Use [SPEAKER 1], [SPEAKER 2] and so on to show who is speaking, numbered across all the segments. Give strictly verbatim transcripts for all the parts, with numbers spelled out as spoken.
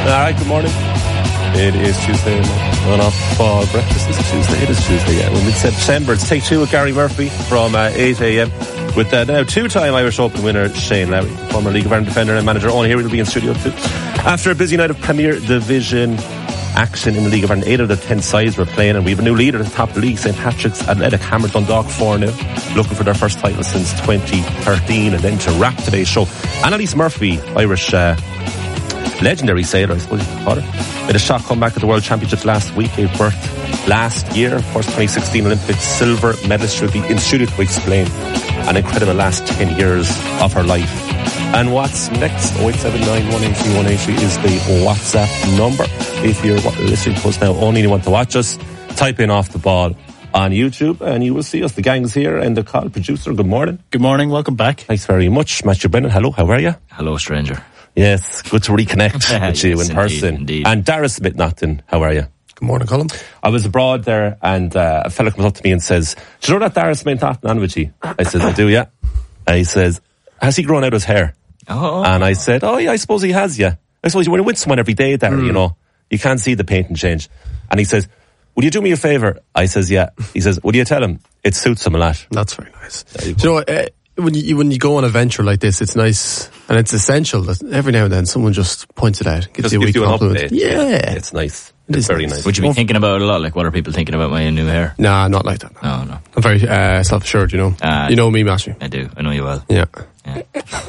[SPEAKER 1] Alright, good morning. It is Tuesday on off ball breakfast. Is it Tuesday? It is Tuesday, yeah. We're mid-September. It's Take Two with Gary Murphy from uh, eight a.m. with uh, now two-time Irish Open winner Shane Lowry, former League of Ireland defender and manager. Only here will be in studio too. After a busy night of Premier Division action in the League of Ireland, eight of the ten sides were playing, and we have a new leader at the top of the league. Saint Patrick's Athletic hammered Dundalk four nil, looking for their first title since twenty thirteen. And then to wrap today's show, Annalise Murphy, Irish uh, legendary sailor, I suppose you could call her, made a shot comeback at the World Championships last week, gave birth last year. Of course, twenty sixteen Olympic silver medalist will be in studio to explain an incredible last ten years of her life. And what's next? oh eight seven nine, one eight three, one eight three is the WhatsApp number. If you're listening to us now, only you want to watch us, type in Off the Ball on YouTube and you will see us. The gang's here and the call producer. Good morning.
[SPEAKER 2] Good morning. Welcome back.
[SPEAKER 1] Thanks very much. Matthew Brennan, hello. How are you?
[SPEAKER 3] Hello, stranger.
[SPEAKER 1] Yes, good to reconnect with you
[SPEAKER 3] yes,
[SPEAKER 1] in person.
[SPEAKER 3] Indeed, indeed.
[SPEAKER 1] And Dara Smith-Naughton, how are you?
[SPEAKER 4] Good morning, Colin.
[SPEAKER 1] I was abroad there and uh, a fella comes up to me and says, do you know that Dara Smith-Naughton on with you? I said, I do, yeah. And he says, has he grown out his hair?
[SPEAKER 3] Oh.
[SPEAKER 1] And I said, oh yeah, I suppose he has, yeah. I suppose when you're with someone every day there, mm. you know, you can't see the paint and change. And he says, would you do me a favour? I says, yeah. He says, would you tell him it suits him a lot?
[SPEAKER 4] That's very nice. You, you know, uh, when you when you go on a venture like this, it's nice and it's essential that every now and then someone just points it out, gives
[SPEAKER 1] just
[SPEAKER 4] you a wee
[SPEAKER 1] you
[SPEAKER 4] compliment. Yeah.
[SPEAKER 1] yeah, it's nice.
[SPEAKER 4] It
[SPEAKER 1] it's
[SPEAKER 4] is
[SPEAKER 1] very
[SPEAKER 4] nice.
[SPEAKER 1] nice.
[SPEAKER 3] Would you be thinking about it a lot? Like, what are people thinking about my new hair?
[SPEAKER 4] Nah, not like that.
[SPEAKER 3] No, no.
[SPEAKER 4] I'm very uh, self-assured, you know. Uh, you know me, Matthew.
[SPEAKER 3] I do. I know you well.
[SPEAKER 4] Yeah.
[SPEAKER 3] yeah.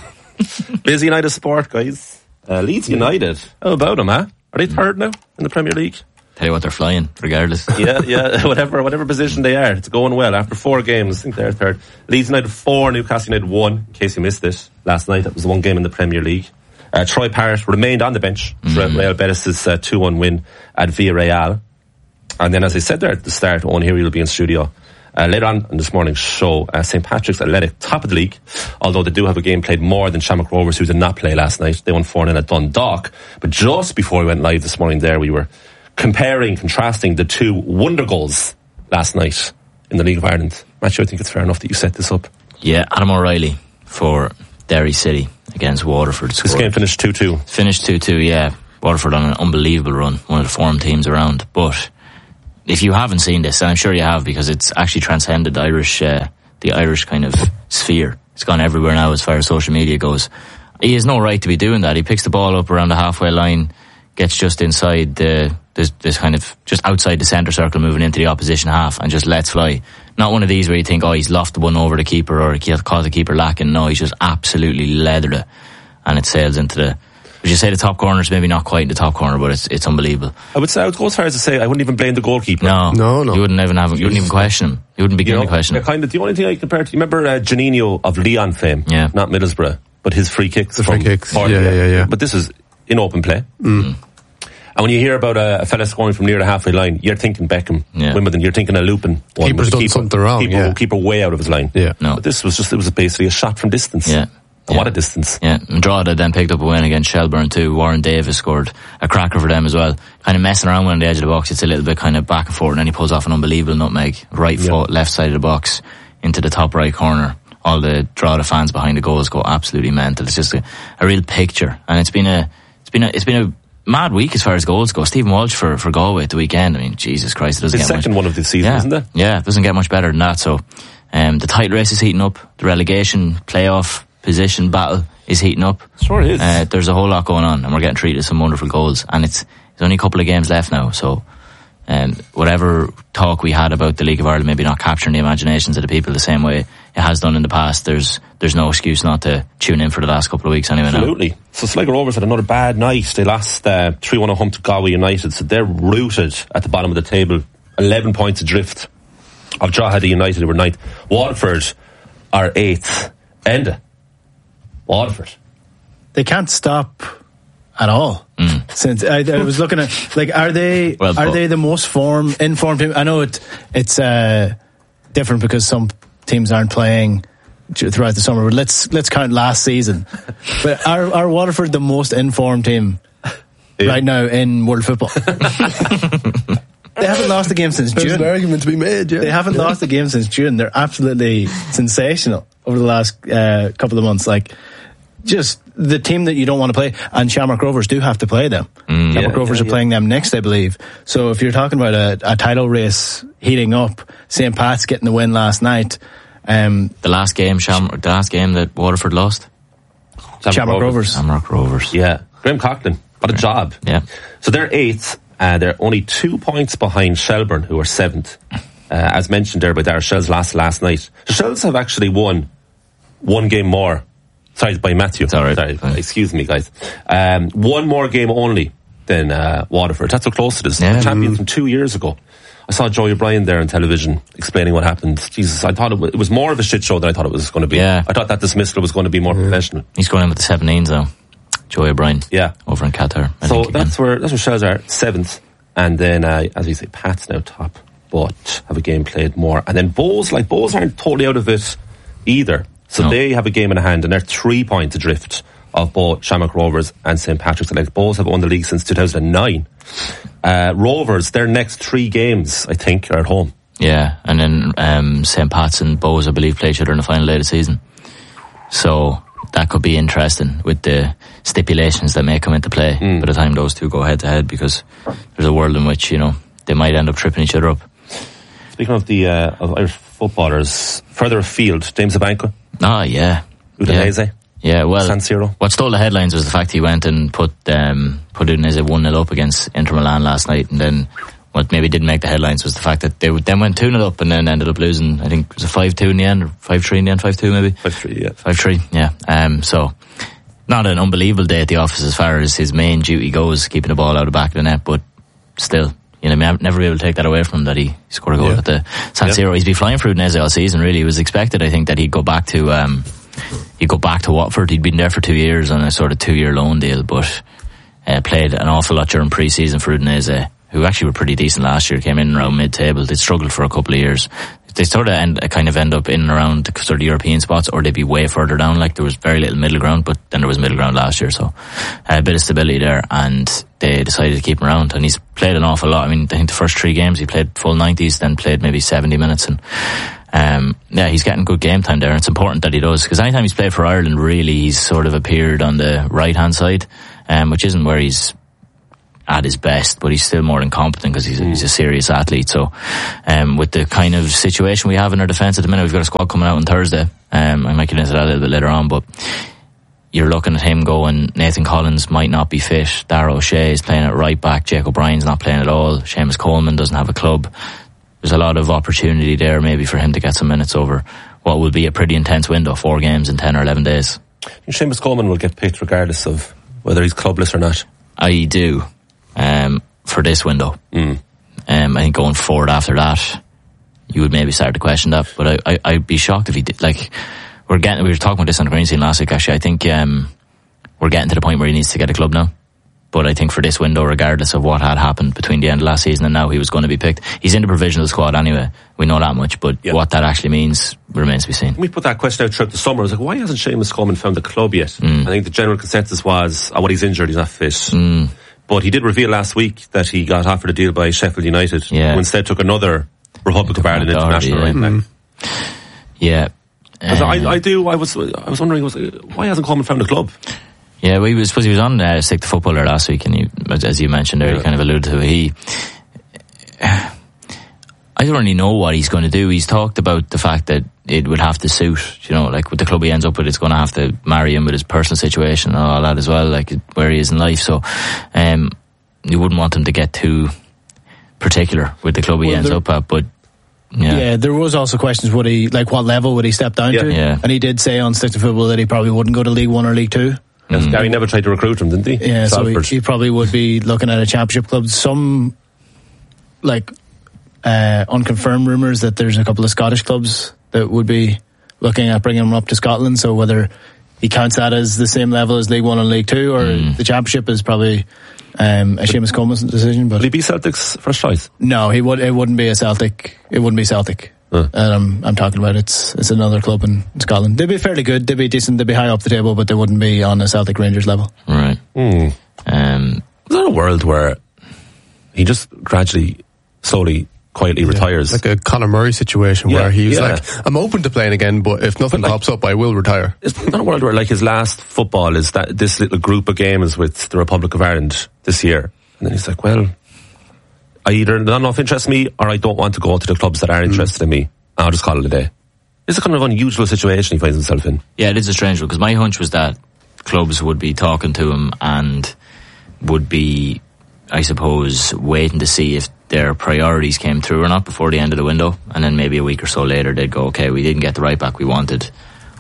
[SPEAKER 1] Busy night of sport, guys. Uh, Leeds United. How about them, huh? Are they third now in the Premier League?
[SPEAKER 3] Tell you what, they're flying, regardless.
[SPEAKER 1] yeah, yeah, whatever whatever position they are, it's going well. After four games, I think they're third. Leeds United four, Newcastle United one, in case you missed it. Last night, that was the one game in the Premier League. Uh, Troy Parrott remained on the bench for mm. Real Betis' uh, two one win at Villarreal. And then, as I said there at the start, Owen Heary will be in studio. Uh, later on in this morning's show, uh, Saint Patrick's Athletic, top of the league, although they do have a game played more than Shamrock Rovers, who did not play last night. They won four nil at Dundalk. But just before we went live this morning there, we were comparing, contrasting the two wonder goals last night in the League of Ireland. Matthew, I think it's fair enough that you set this up.
[SPEAKER 3] Yeah, Adam O'Reilly for Derry City against Waterford.
[SPEAKER 1] This game finished two two.
[SPEAKER 3] Finished two two, yeah. Waterford on an unbelievable run, one of the form teams around. But if you haven't seen this, and I'm sure you have, because it's actually transcended the Irish, uh, the Irish kind of sphere. It's gone everywhere now as far as social media goes. He has no right to be doing that. He picks the ball up around the halfway line, gets just inside the, this, this kind of, just outside the centre circle, moving into the opposition half, and just lets fly. Not one of these where you think, oh, he's lofted one over the keeper or he caught the keeper lacking. No, he's just absolutely leathered it, and it sails into the, would you say the top corner is maybe not quite the top corner, but it's it's unbelievable.
[SPEAKER 1] I would say, I would go as far as to say I wouldn't even blame the goalkeeper.
[SPEAKER 3] No,
[SPEAKER 4] no, no.
[SPEAKER 3] You wouldn't even have, you wouldn't even question him. You wouldn't begin you know, to question him.
[SPEAKER 1] Kind of, the only thing I compare to, you remember uh, Janino of Leon fame?
[SPEAKER 3] Yeah.
[SPEAKER 1] Not Middlesbrough, but his free kicks.
[SPEAKER 4] The free kicks. Yeah,
[SPEAKER 1] yeah,
[SPEAKER 4] yeah, yeah.
[SPEAKER 1] But this is in open play.
[SPEAKER 4] Mm. Mm.
[SPEAKER 1] And when you hear about a, a fella scoring from near the halfway line, you're thinking Beckham,
[SPEAKER 3] yeah.
[SPEAKER 1] Wimbledon, you're thinking a Lupin.
[SPEAKER 4] Keeper's done keeper, something wrong,
[SPEAKER 1] keeper,
[SPEAKER 4] yeah.
[SPEAKER 1] Keeper way out of his line.
[SPEAKER 4] Yeah.
[SPEAKER 3] No.
[SPEAKER 1] But this was just, it was basically a shot from distance.
[SPEAKER 3] Yeah.
[SPEAKER 1] And
[SPEAKER 3] yeah.
[SPEAKER 1] what a distance.
[SPEAKER 3] Yeah, and Drogheda then picked up a win against Shelbourne too. Warren Davis scored a cracker for them as well. Kind of messing around on the edge of the box. It's a little bit kind of back and forth, and then he pulls off an unbelievable nutmeg. Right yeah. foot, left side of the box, into the top right corner. All the Drogheda fans behind the goals go absolutely mental. It's just a, a real picture, and it's been a, it's been a, it's been a mad week as far as goals go. Stephen Walsh for, for Galway at the weekend. I mean, Jesus Christ, it doesn't
[SPEAKER 1] it's
[SPEAKER 3] get
[SPEAKER 1] second
[SPEAKER 3] much,
[SPEAKER 1] one of the season,
[SPEAKER 3] yeah,
[SPEAKER 1] isn't it?
[SPEAKER 3] Yeah, it doesn't get much better than that. So, um, the title race is heating up. The relegation playoff position battle is heating up.
[SPEAKER 1] Sure is.
[SPEAKER 3] Uh, there's a whole lot going on, and we're getting treated to some wonderful goals. And it's there's only a couple of games left now, so um, whatever talk we had about the League of Ireland maybe not capturing the imaginations of the people the same way it has done in the past, there's there's no excuse not to tune in for the last couple of weeks anyway.
[SPEAKER 1] Absolutely.
[SPEAKER 3] Now.
[SPEAKER 1] So Sligo Rovers had another bad night. They lost uh, three one at home to Galway United, so they're rooted at the bottom of the table, eleven points adrift of Drogheda United, who were ninth. Waterford are eighth. Enda. Waterford.
[SPEAKER 2] They can't stop at all.
[SPEAKER 3] Mm.
[SPEAKER 2] Since I, I was looking at, like, are they
[SPEAKER 3] well,
[SPEAKER 2] are they the most form informed team? I know it it's uh, different because some teams aren't playing throughout the summer. But let's let's count last season. But are are Waterford the most informed team yeah. right now in world football? They haven't lost a game since
[SPEAKER 4] There's
[SPEAKER 2] June.
[SPEAKER 4] There's an argument to be made, yeah.
[SPEAKER 2] They haven't yeah. lost a game since June. They're absolutely sensational over the last uh, couple of months. Like, just the team that you don't want to play, and Shamrock Rovers do have to play them. Mm, Shamrock yeah, Rovers yeah, are yeah. playing them next, I believe. So if you're talking about a, a title race heating up, Saint Pat's getting the win last night. Um,
[SPEAKER 3] the last game, Shamrock, the last game that Waterford lost.
[SPEAKER 2] Shamrock, Shamrock Rovers.
[SPEAKER 3] Shamrock Rovers.
[SPEAKER 1] Yeah, Graham Coughlin, what a job.
[SPEAKER 3] Yeah.
[SPEAKER 1] So they're eighth. Uh, they're only two points behind Shelbourne, who are seventh. Uh, as mentioned there by Dara, Shells last last night. The Shells have actually won one game more. Sorry, by Matthew.
[SPEAKER 3] Sorry,
[SPEAKER 1] Sorry excuse me, guys. Um, one more game only than uh, Waterford. That's how close it is. Yeah. The champions from two years ago. I saw Joey O'Brien there on television explaining what happened. Jesus, I thought it was, it was more of a shit show than I thought it was going to be.
[SPEAKER 3] Yeah.
[SPEAKER 1] I thought that dismissal was going to be more yeah. professional.
[SPEAKER 3] He's going in with the seventeens though. Joey O'Brien.
[SPEAKER 1] Yeah.
[SPEAKER 3] Over in Qatar. I
[SPEAKER 1] so
[SPEAKER 3] think,
[SPEAKER 1] that's again. where that's where Shells are, seventh. And then, uh, as we say, Pat's now top, but have a game played more. And then Bows, like Bows aren't totally out of it either. So no. they have a game in hand and they're three points adrift of both Shamrock Rovers and Saint Patrick's. Like Bows have won the league since two thousand nine. Uh, Rovers, their next three games, I think, are at home.
[SPEAKER 3] Yeah, and then um, Saint Pat's and Bows, I believe, play each other in the final day of the season. So that could be interesting with the stipulations that may come into play mm. by the time those two go head to head, because there's a world in which, you know, they might end up tripping each other up.
[SPEAKER 1] Speaking of the uh, of Irish footballers, further afield, James Abankwah.
[SPEAKER 3] Ah, yeah.
[SPEAKER 1] Udinese.
[SPEAKER 3] Yeah. Yeah, well,
[SPEAKER 1] San Siro.
[SPEAKER 3] What stole the headlines was the fact he went and put um, put Udinese one nil up against Inter Milan last night, and then what maybe didn't make the headlines was the fact that they then went two nil up and then ended up losing. I think it was a five two in the end, or five three in the end, five two maybe?
[SPEAKER 1] five three, yeah.
[SPEAKER 3] five three, yeah. Um, so, not an unbelievable day at the office as far as his main duty goes, keeping the ball out of the back of the net, but still, you know, never be able to take that away from him that he scored a goal yeah. at the San Siro. Yeah. He's been flying for Udinese all season, really. It was expected, I think, that he'd go back to... Um, He'd go back to Watford. He'd been there for two years on a sort of two-year loan deal, but uh, played an awful lot during pre-season for Udinese, who actually were pretty decent last year, came in around mid-table. They struggled for a couple of years. They sort of end, kind of end up in and around the sort of European spots, or they'd be way further down. Like, there was very little middle ground, but then there was middle ground last year, so uh, a bit of stability there, and they decided to keep him around, and he's played an awful lot. I mean, I think the first three games he played full nineties, then played maybe seventy minutes, and Um, yeah, he's getting good game time there. It's important that he does, because anytime he's played for Ireland, really, he's sort of appeared on the right-hand side, um, which isn't where he's at his best, but he's still more than competent because he's, he's a serious athlete. So, um, with the kind of situation we have in our defence at the minute, we've got a squad coming out on Thursday. Um, I might get into that a little bit later on, but you're looking at him going, Nathan Collins might not be fit, Dara O'Shea is playing at right back, Jake O'Brien's not playing at all, Seamus Coleman doesn't have a club. There's a lot of opportunity there maybe for him to get some minutes over what will be a pretty intense window, four games in ten or eleven days.
[SPEAKER 1] Seamus Coleman will get picked regardless of whether he's clubless or not.
[SPEAKER 3] I do, um, for this window. Mm. Um, I think going forward after that, you would maybe start to question that, but I, I, I'd be shocked if he did. Like, we're getting, we were talking about this on the green scene last week actually. I think, um, we're getting to the point where he needs to get a club now. But I think for this window, regardless of what had happened between the end of last season and now, he was going to be picked. He's in the provisional squad anyway. We know that much, but yep. what that actually means remains to be seen.
[SPEAKER 1] We put that question out throughout the summer. I was like, why hasn't Seamus Coleman found a club yet? Mm. I think the general consensus was, oh, well, he's injured, he's not fit. Mm. But he did reveal last week that he got offered a deal by Sheffield United, yeah. who instead took another Republic of Ireland international right back.
[SPEAKER 3] Mm. Yeah.
[SPEAKER 1] Um, I, I do, I was I was wondering, was, why hasn't Coleman found a club?
[SPEAKER 3] Yeah, well, I suppose he was on uh, Stick to Footballer last week, and he, as you mentioned there, yeah. he kind of alluded to it. He, I don't really know what he's going to do. He's talked about the fact that it would have to suit, you know, like with the club he ends up with, it's going to have to marry him with his personal situation and all that as well, like where he is in life. So, um, you wouldn't want him to get too particular with the club he well, ends there, up at, but. Yeah.
[SPEAKER 2] yeah, there was also questions, would he, like what level would he step down
[SPEAKER 1] yeah.
[SPEAKER 2] to?
[SPEAKER 3] Yeah.
[SPEAKER 2] And he did say on Stick to Football that he probably wouldn't go to League One or League Two.
[SPEAKER 1] Yes, mm. Gary never tried to recruit him, didn't he?
[SPEAKER 2] Yeah, Salford. so he, he probably would be looking at a championship club. Some, like, uh, unconfirmed rumours that there's a couple of Scottish clubs that would be looking at bringing him up to Scotland, so whether he counts that as the same level as League One and League Two, or mm. the championship is probably um, a Seamus Coleman's decision. But
[SPEAKER 1] would he be Celtic's first choice?
[SPEAKER 2] No, he would. It wouldn't be a Celtic. It wouldn't be Celtic. Uh. And I'm, I'm talking about it's it's another club in Scotland. They'd be fairly good. They'd be decent. They'd be high up the table, but they wouldn't be on a Celtic Rangers level.
[SPEAKER 3] Right.
[SPEAKER 1] Mm. Um, is there a world where he just gradually, slowly quietly
[SPEAKER 4] Yeah,
[SPEAKER 1] retires.
[SPEAKER 4] like a Conor Murray situation
[SPEAKER 1] Yeah,
[SPEAKER 4] where he was
[SPEAKER 1] yeah.
[SPEAKER 4] like, I'm open to playing again, but if nothing
[SPEAKER 1] But like-
[SPEAKER 4] pops up, I will retire.
[SPEAKER 1] It's not a world where like his last football is that this little group of games with the Republic of Ireland this year, and then he's like, well, I either not enough interest in me or I don't want to go to the clubs that are interested in me. I'll just call it a day. It's a kind of unusual situation he finds himself in.
[SPEAKER 3] Yeah, it is a strange one, because my hunch was that clubs would be talking to him and would be, I suppose, waiting to see if their priorities came through or not before the end of the window, and then maybe a week or so later they'd go, okay, we didn't get the right back we wanted,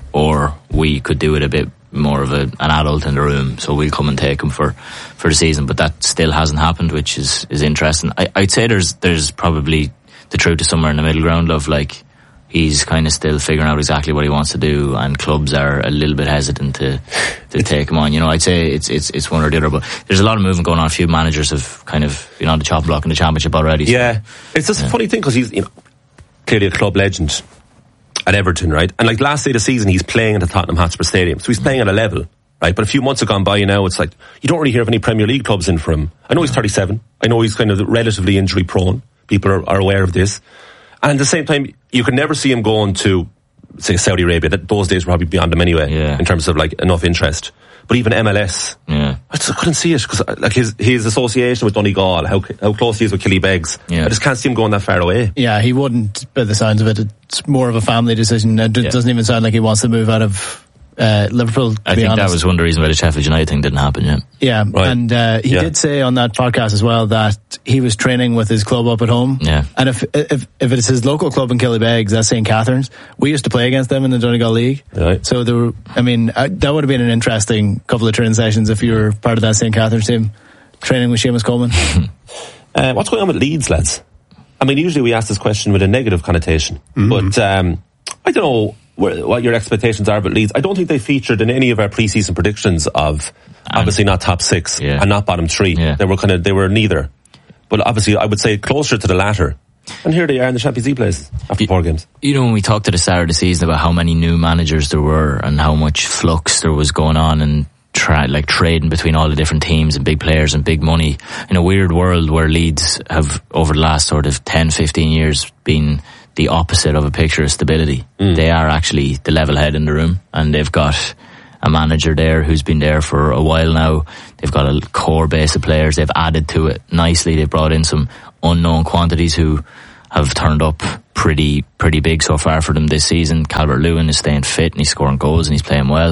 [SPEAKER 3] or we could do it a bit more of a, an adult in the room, so we'll come and take him for, for the season. But that still hasn't happened, which is, is interesting. I, I'd say there's there's probably the truth is somewhere in the middle ground of like, he's kind of still figuring out exactly what he wants to do, and clubs are a little bit hesitant to to take him on. You know, I'd say it's it's it's one or the other, but there's a lot of movement going on. A few managers have kind of been on the chopping block in the Championship already. So.
[SPEAKER 1] Yeah, it's just
[SPEAKER 3] Yeah.
[SPEAKER 1] a funny thing because he's, you know, clearly a club legend at Everton, right? And like last day of the season, he's playing at the Tottenham Hotspur Stadium, so he's playing at a level, right? But a few months have gone by now, it's like you don't really hear of any Premier League clubs in for him. I know he's thirty-seven. I know he's kind of relatively injury prone. People are, are aware of this. And at the same time, you can never see him going to, say, Saudi Arabia. That, those days were probably beyond him anyway,
[SPEAKER 3] Yeah.
[SPEAKER 1] in terms of like enough interest. But even M L S,
[SPEAKER 3] Yeah.
[SPEAKER 1] I just couldn't see it because like his his association with Donegal, how how close he is with Killy Beggs.
[SPEAKER 3] Yeah.
[SPEAKER 1] I just can't see him going that far away.
[SPEAKER 2] Yeah, he wouldn't, by the sounds of it. It's more of a family decision. It
[SPEAKER 1] Yeah.
[SPEAKER 2] doesn't even sound like he wants to move out of uh, Liverpool, to
[SPEAKER 3] I
[SPEAKER 2] be
[SPEAKER 3] think
[SPEAKER 2] honest.
[SPEAKER 3] that was one of the reasons why the Sheffield United thing didn't happen, yeah.
[SPEAKER 2] Yeah,
[SPEAKER 1] Right.
[SPEAKER 2] and uh, he
[SPEAKER 1] Yeah.
[SPEAKER 2] did say on that podcast as well that he was training with his club up at home.
[SPEAKER 3] Yeah.
[SPEAKER 2] And if if if it's his local club in Killybegs, that's Saint Catherine's, we used to play against them in the Donegal League.
[SPEAKER 1] Right.
[SPEAKER 2] So there were, I mean, uh, that would have been an interesting couple of training sessions if you were part of that Saint Catherine's team, training with Seamus Coleman.
[SPEAKER 1] Uh, what's going on with Leeds, lads? I mean, usually we ask this question with a negative connotation,
[SPEAKER 3] Mm-hmm.
[SPEAKER 1] but um, I don't know where, what your expectations are about Leeds. I don't think they featured in any of our pre-season predictions of obviously not top six
[SPEAKER 3] Yeah.
[SPEAKER 1] and not bottom three.
[SPEAKER 3] Yeah.
[SPEAKER 1] They were kind of they were neither, but obviously I would say closer to the latter. And here they are in the Champions League places after four games.
[SPEAKER 3] You know, when we talked at the start of the season about how many new managers there were and how much flux there was going on and try, like trading between all the different teams and big players and big money in a weird world where Leeds have over the last sort of ten, fifteen years been the opposite of a picture of stability. Mm. They are actually the level head in the room, and they've got a manager there who's been there for a while now. They've got a core base of players. They've added to it nicely. They've brought in some unknown quantities who have turned up pretty pretty big so far for them this season. Calvert-Lewin is staying fit and he's scoring goals and he's playing well.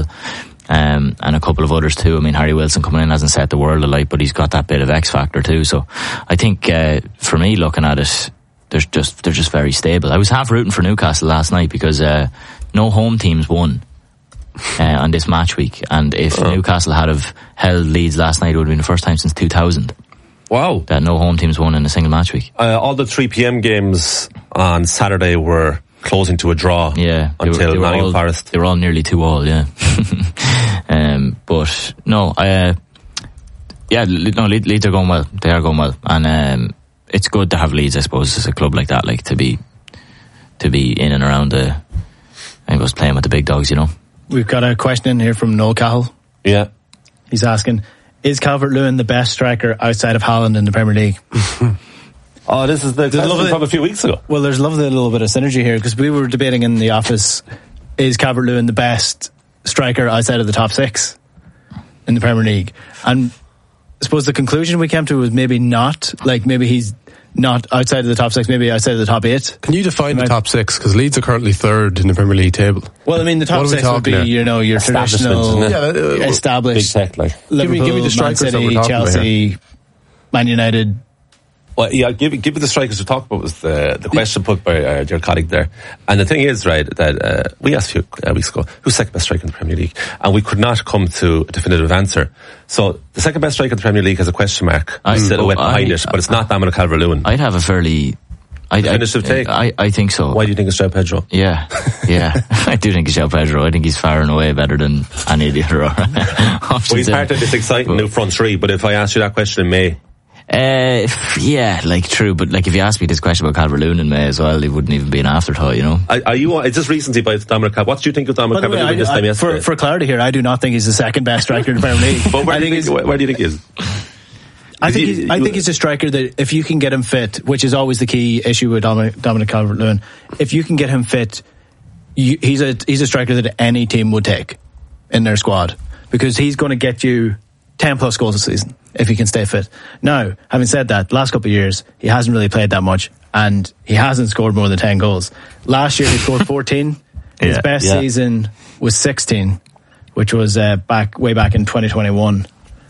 [SPEAKER 3] Um, and a couple of others too. I mean, Harry Wilson coming in hasn't set the world alight, but he's got that bit of X factor too. So I think, uh, for me, looking at it, they're just, they're just very stable. I was half rooting for Newcastle last night because, uh, no home teams won, uh, on this match week. And if oh. Newcastle had have held Leeds last night, it would have been the first time since two thousand.
[SPEAKER 1] Wow.
[SPEAKER 3] That no home teams won in a single match week.
[SPEAKER 1] Uh, all the three p.m. games on Saturday were closing to a draw.
[SPEAKER 3] Yeah.
[SPEAKER 1] Until
[SPEAKER 3] they were, they were
[SPEAKER 1] Nottingham
[SPEAKER 3] all,
[SPEAKER 1] Forest.
[SPEAKER 3] They were all nearly two all, yeah. um, but no, I, uh, yeah, no, Leeds are going well. They are going well. And, um, it's good to have Leeds, I suppose, as a club like that, like to be, to be in and around the, I think I was playing with the big dogs, you know.
[SPEAKER 2] We've got a question in here from Noel Cahill.
[SPEAKER 1] Yeah.
[SPEAKER 2] He's asking, is Calvert-Lewin the best striker outside of Haaland in the Premier League?
[SPEAKER 1] Oh, this is the question
[SPEAKER 2] lovely,
[SPEAKER 1] from a few weeks ago.
[SPEAKER 2] Well, there's lovely little bit of synergy here because we were debating in the office, is Calvert-Lewin the best striker outside of the top six in the Premier League? And I suppose the conclusion we came to was maybe not. Like maybe he's not outside of the top six, maybe outside of the top eight.
[SPEAKER 4] Can you define the top six? Because Leeds are currently third in the Premier League table.
[SPEAKER 2] Well, I mean, the top six would be,
[SPEAKER 4] here?
[SPEAKER 2] you know, your traditional,
[SPEAKER 1] yeah,
[SPEAKER 4] uh,
[SPEAKER 2] established,
[SPEAKER 1] big tech, like.
[SPEAKER 2] Liverpool,
[SPEAKER 4] give me, give me the strikers
[SPEAKER 2] Man City,
[SPEAKER 4] that we're talking
[SPEAKER 2] Chelsea,
[SPEAKER 4] about
[SPEAKER 2] Man United.
[SPEAKER 1] Well, yeah, give give me the strikers to talk about was the the question put by uh, your colleague there. And the thing is, right, that uh, we asked a few uh, weeks ago, who's second best striker in the Premier League? And we could not come to a definitive answer. So the second best striker in the Premier League has a question mark
[SPEAKER 3] I,
[SPEAKER 1] silhouette
[SPEAKER 3] oh,
[SPEAKER 1] behind
[SPEAKER 3] I,
[SPEAKER 1] it, but it's not Dominic Calvert-Lewin.
[SPEAKER 3] I'd have a fairly... I,
[SPEAKER 1] Definitive
[SPEAKER 3] I,
[SPEAKER 1] take?
[SPEAKER 3] I, I think so.
[SPEAKER 1] Why do you think it's João Pedro?
[SPEAKER 3] Yeah, yeah. I do think it's João Pedro. I think he's far and away better than any of the other options.
[SPEAKER 1] Well, he's part of this exciting new front three, but if I asked you that question in May...
[SPEAKER 3] Uh, yeah, like true, but like if you asked me this question about Calvert-Lewin in May as well, it wouldn't even be an afterthought, you know.
[SPEAKER 1] Are, are you? It's just recency by Dominic Calvert. What do you think of Dominic Calvert-Lewin this time
[SPEAKER 2] I,
[SPEAKER 1] yesterday?
[SPEAKER 2] for, for clarity here, I do not think he's the second best striker in the Premier League.
[SPEAKER 1] But where,
[SPEAKER 2] I
[SPEAKER 1] do you
[SPEAKER 2] think
[SPEAKER 1] think, where, where do you think he is?
[SPEAKER 2] I think he's, I think he's a striker that if you can get him fit, which is always the key issue with Dominic, Dominic Calvert-Lewin, if you can get him fit, you, he's a he's a striker that any team would take in their squad, because he's going to get you ten plus goals a season if he can stay fit. Now, having said that, the last couple of years he hasn't really played that much, and he hasn't scored more than ten goals. Last year he scored fourteen. His
[SPEAKER 3] yeah,
[SPEAKER 2] best
[SPEAKER 3] yeah.
[SPEAKER 2] season was sixteen, which was uh, back way back in twenty twenty-one.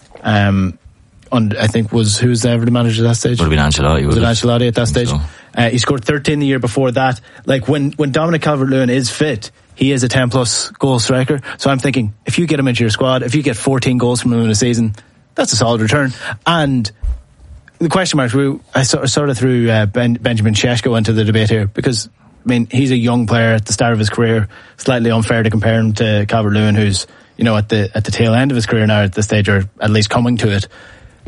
[SPEAKER 2] Um, on, I think was who's the Everton manager at that stage?
[SPEAKER 3] Would have been Ancelotti.
[SPEAKER 2] Was it Ancelotti at that stage?
[SPEAKER 3] So.
[SPEAKER 2] Uh, he scored thirteen the year before that. Like when when Dominic Calvert-Lewin is fit, he is a ten plus goal striker. So I'm thinking, if you get him into your squad, if you get fourteen goals from him in a season, that's a solid return. And the question marks, we, I sort of threw uh, ben, Benjamin Šeško into the debate here, because I mean he's a young player at the start of his career. Slightly unfair to compare him to Calvert-Lewin, who's you know at the at the tail end of his career now at this stage, or at least coming to it.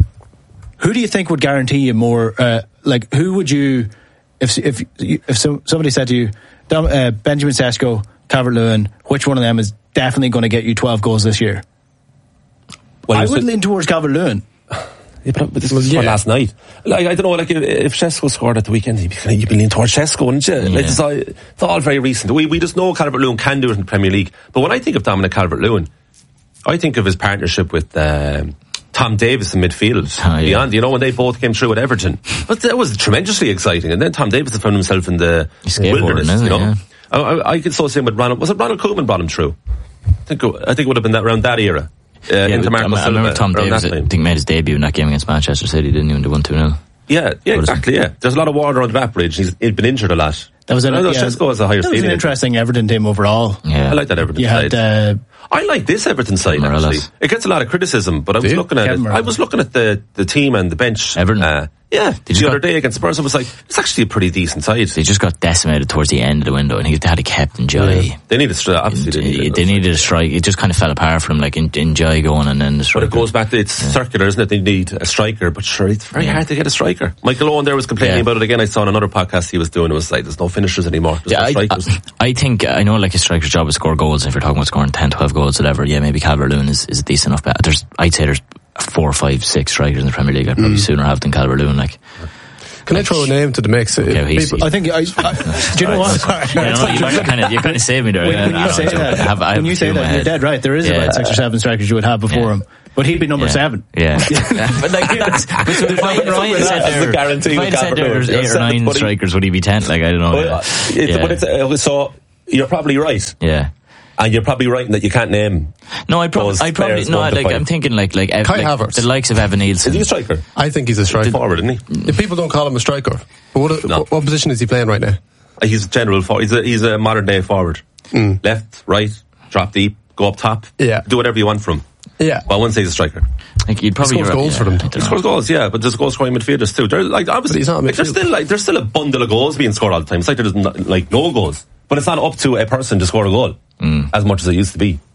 [SPEAKER 2] Who do you think would guarantee you more? Uh, like, who would you, if if if some, somebody said to you, uh, Benjamin Šeško, Calvert-Lewin, which one of them is definitely going to get you twelve goals this year? Well, I would lean towards Calvert-Lewin.
[SPEAKER 1] Yeah, but, but this was yeah. for last night. Like I don't know, like if, if Šeško scored at the weekend, you'd be, you'd be leaning towards Šeško, wouldn't you? Yeah. Like, it's, all, it's all very recent. We we just know Calvert-Lewin can do it in the Premier League. But when I think of Dominic Calvert-Lewin, I think of his partnership with um, Tom Davis in midfield. Oh, yeah. Beyond, you know, when they both came through at Everton, but that was tremendously exciting. And then Tom Davis found himself in the wilderness. You know, yeah. I, I, I could associate him with Ronald. Was it Ronald Koeman brought him through? I think I think it would have been that around that era. Uh,
[SPEAKER 3] yeah,
[SPEAKER 1] into Marco
[SPEAKER 3] I, I remember Tom Davis, I think, made his debut in that game against Manchester City, didn't he, when they won two nil?
[SPEAKER 1] Yeah, yeah, exactly, yeah. There's a lot of water under that bridge. He's, he's been injured a lot.
[SPEAKER 2] That was, an,
[SPEAKER 1] I know
[SPEAKER 2] yeah,
[SPEAKER 1] Šeško has a higher
[SPEAKER 2] that was an interesting Everton team overall.
[SPEAKER 1] Yeah. I like that Everton
[SPEAKER 2] you
[SPEAKER 1] side.
[SPEAKER 2] Had, uh,
[SPEAKER 1] I like this Everton side, actually. It gets a lot of criticism, but I was looking at it. I was looking at the, the team and the bench.
[SPEAKER 3] Everton?
[SPEAKER 1] Uh, yeah,
[SPEAKER 3] Did
[SPEAKER 1] the
[SPEAKER 3] you
[SPEAKER 1] other
[SPEAKER 3] got,
[SPEAKER 1] day against Spurs, I was like, it's actually a pretty decent side.
[SPEAKER 3] They just got decimated towards the end of the window, and he had to kept Enjoy.
[SPEAKER 1] Yeah. They needed a strike, obviously. They needed,
[SPEAKER 3] they needed a strike. It just kind of fell apart for them, like Enjoy going and then the striker.
[SPEAKER 1] But it goes back to, it's yeah. circular, isn't it? They need a striker, but sure, it's very yeah. hard to get a striker. Michael Owen there was complaining yeah. about it again. I saw on another podcast he was doing, it was like, there's no finishers anymore. There's
[SPEAKER 3] yeah,
[SPEAKER 1] no
[SPEAKER 3] I,
[SPEAKER 1] strikers.
[SPEAKER 3] I, I think, I know like a striker's job is score goals. If you're talking about scoring ten, twelve goals, whatever, yeah, maybe Calvert-Lewin is, is a decent enough bet. There's, I'd say there's four, five, six strikers in the Premier League I'd probably mm. sooner have than Calvert-Lewin, like.
[SPEAKER 4] Can I throw a name to the mix?
[SPEAKER 3] Okay, he's,
[SPEAKER 2] People, I think. I, I, do you know what? Sorry.
[SPEAKER 3] Yeah, no, you kind of you kind of saved me there.
[SPEAKER 2] When,
[SPEAKER 3] yeah,
[SPEAKER 2] when you say that, have, when you say that, you're dead right. There is yeah. about six or seven strikers you would have before yeah. him, but he'd be number
[SPEAKER 3] yeah.
[SPEAKER 2] seven.
[SPEAKER 3] Yeah, but like, that's, but so if I had said there,
[SPEAKER 1] guarantee
[SPEAKER 3] if I had said there there's eight or nine strikers, would he be ten? Like I don't know.
[SPEAKER 1] But, uh, it's, yeah. but it's, uh, so you're probably right.
[SPEAKER 3] Yeah.
[SPEAKER 1] And you're probably right in that you can't name.
[SPEAKER 3] No, I probably, I probably, no, like, I'm thinking like, like, Kai like Havertz. The likes of Evan Nielsen.
[SPEAKER 1] Is he a striker?
[SPEAKER 4] I think he's a striker.
[SPEAKER 1] Forward, isn't he?
[SPEAKER 4] If people don't call him a striker, but what, no. what, what position is he playing right now?
[SPEAKER 1] He's general forward. He's a, he's a modern day forward. Mm. Left, right, drop deep, go up top.
[SPEAKER 4] Yeah.
[SPEAKER 1] Do whatever you want from him.
[SPEAKER 4] Yeah.
[SPEAKER 1] Well, I wouldn't say he's a striker.
[SPEAKER 3] Like you'd probably
[SPEAKER 4] he scores goals
[SPEAKER 3] yeah,
[SPEAKER 4] for them.
[SPEAKER 1] He scores goals, yeah, but there's goal scoring midfielders too. They're like obviously, like, there's still like there's still a bundle of goals being scored all the time. It's like there's not, like no goals, but it's not up to a person to score a goal mm. as much as it used to be.